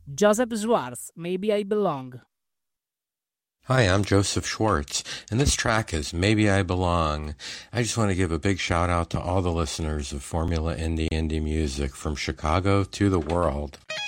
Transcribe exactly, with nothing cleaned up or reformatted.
Joseph Schwartz, Maybe I Belong. Hi, I'm Joseph Schwartz, and this track is Maybe I Belong. I just want to give a big shout out to all the listeners of Formula Indie Indie Music from Chicago to the world.